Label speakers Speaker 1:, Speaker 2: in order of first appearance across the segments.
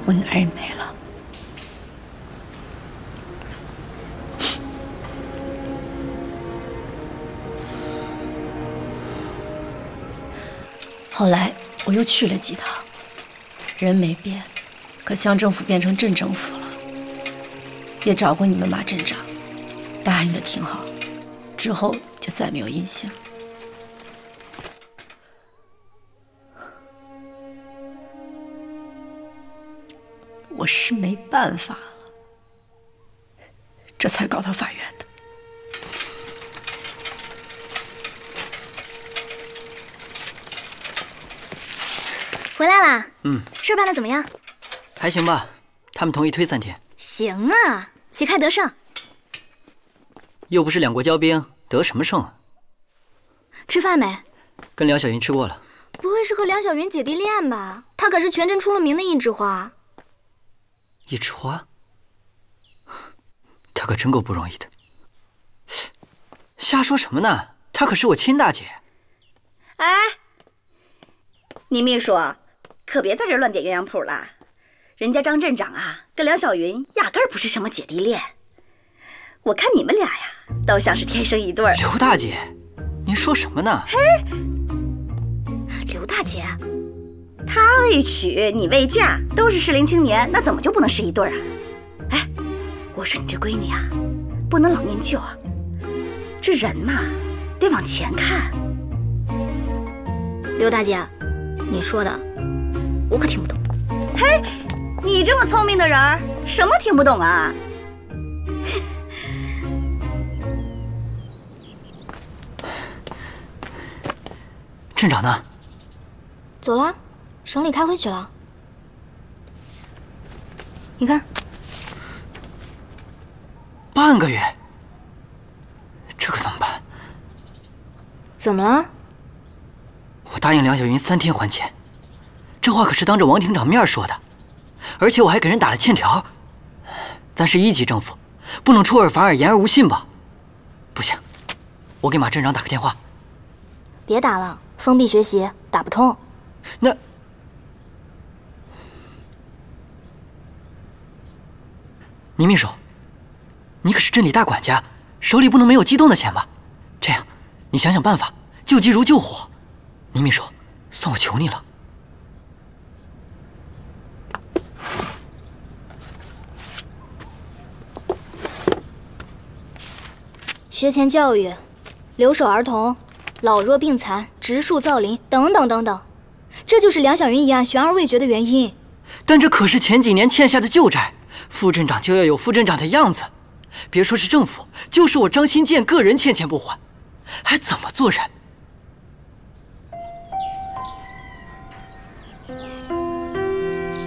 Speaker 1: 我男人没了。后来我又去了几趟，人没变，可乡政府变成镇政府了。也找过你们马镇长，答应的挺好，之后就再没有音信了。我是没办法了，这才告到法院的。
Speaker 2: 回来啦？事办得怎么样？
Speaker 3: 还行吧，他们同意推3天。
Speaker 2: 行啊，旗开得胜。
Speaker 3: 又不是两国交兵，得什么胜啊？
Speaker 2: 吃饭没？
Speaker 3: 跟梁小云吃过了。
Speaker 2: 不会是和梁小云姐弟恋吧？她可是全镇出了名的一枝花。
Speaker 3: 一枝花？她可真够不容易的。瞎说什么呢？她可是我亲大姐。
Speaker 4: 哎，你秘书可别在这乱点鸳鸯谱了。人家张镇长啊，跟梁小云压根儿不是什么姐弟恋。我看你们俩呀，都像是天生一对儿。
Speaker 3: 刘大姐，您说什么呢？
Speaker 4: 嘿，刘大姐，他未娶，你未嫁，都是适龄青年，那怎么就不能是一对儿啊？哎，我说你这闺女啊，不能老念旧啊。这人嘛，得往前看。
Speaker 2: 刘大姐，你说的我可听不懂。
Speaker 4: 嘿，你这么聪明的人儿，什么听不懂啊？
Speaker 3: 镇长呢？
Speaker 2: 走了，省里开会去了。你看，
Speaker 3: 半个月，这可怎么办？
Speaker 2: 怎么了？
Speaker 3: 我答应梁小云3天还钱，这话可是当着王厅长面说的，而且我还给人打了欠条。咱是1级政府，不能出尔反尔，言而无信吧？不行，我给马镇长打个电话。
Speaker 2: 别打了，封闭学习，打不通。
Speaker 3: 那倪秘书，你可是镇里大管家，手里不能没有激动的钱吧？这样，你想想办法，救急如救火。倪秘书，算我求你了。
Speaker 2: 学前教育、留守儿童、老弱病残、植树造林等等等等，这就是梁小云一案悬而未决的原因。
Speaker 3: 但这可是前几年欠下的旧债，副镇长就要有副镇长的样子。别说是政府，就是我张新建个人欠钱不还，还怎么做人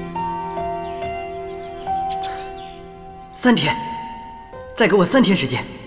Speaker 3: ？3天，再给我3天时间。